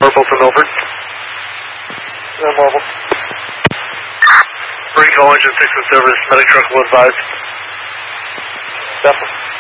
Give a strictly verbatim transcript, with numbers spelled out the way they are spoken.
Bolton over. Yeah, Marvel. Recall engine six and service, medic truck will advise. Definitely.